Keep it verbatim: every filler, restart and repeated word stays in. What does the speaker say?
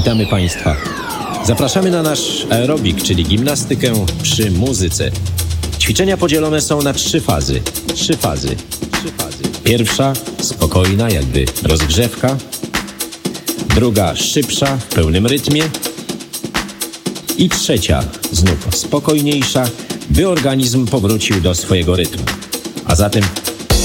Witamy Państwa. Zapraszamy na nasz aerobik, czyli gimnastykę przy muzyce. Ćwiczenia podzielone są na trzy fazy. Trzy fazy. Trzy fazy. Pierwsza, spokojna, jakby rozgrzewka. Druga, szybsza, w pełnym rytmie. I trzecia, znów spokojniejsza, by organizm powrócił do swojego rytmu. A zatem